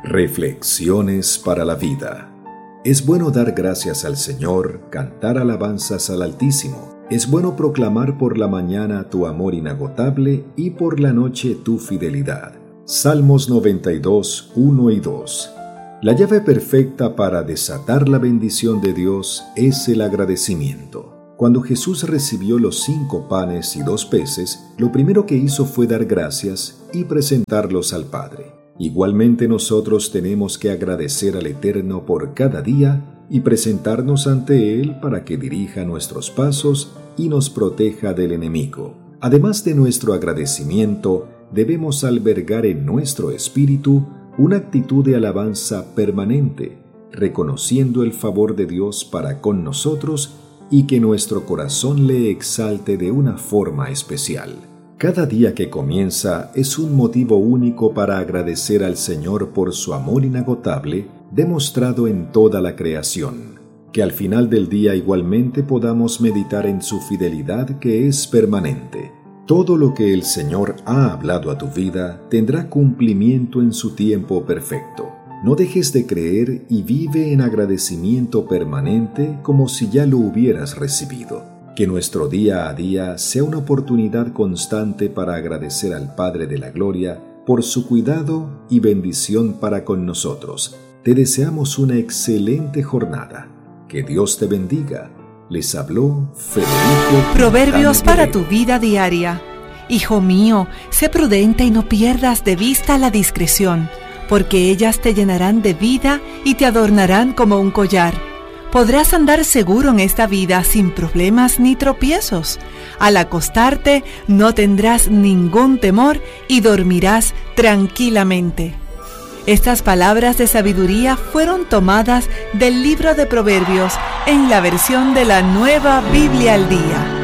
Reflexiones para la vida. Es bueno dar gracias al Señor, cantar alabanzas al Altísimo. Es bueno proclamar por la mañana tu amor inagotable y por la noche tu fidelidad. Salmos 92, 1 y 2. La llave perfecta para desatar la bendición de Dios es el agradecimiento. Cuando Jesús recibió los 5 panes y 2 peces, lo primero que hizo fue dar gracias y presentarlos al Padre. Igualmente nosotros tenemos que agradecer al Eterno por cada día y presentarnos ante Él para que dirija nuestros pasos y nos proteja del enemigo. Además de nuestro agradecimiento, debemos albergar en nuestro espíritu una actitud de alabanza permanente, reconociendo el favor de Dios para con nosotros y que nuestro corazón le exalte de una forma especial. Cada día que comienza es un motivo único para agradecer al Señor por su amor inagotable demostrado en toda la creación. Que al final del día igualmente podamos meditar en su fidelidad que es permanente. Todo lo que el Señor ha hablado a tu vida tendrá cumplimiento en su tiempo perfecto. No dejes de creer y vive en agradecimiento permanente como si ya lo hubieras recibido. Que nuestro día a día sea una oportunidad constante para agradecer al Padre de la Gloria por su cuidado y bendición para con nosotros. Te deseamos una excelente jornada. Que Dios te bendiga. Les habló Federico. Proverbios para tu vida diaria. Hijo mío, sé prudente y no pierdas de vista la discreción, porque ellas te llenarán de vida y te adornarán como un collar. Podrás andar seguro en esta vida sin problemas ni tropiezos. Al acostarte no tendrás ningún temor y dormirás tranquilamente. Estas palabras de sabiduría fueron tomadas del libro de Proverbios en la versión de la Nueva Biblia al Día.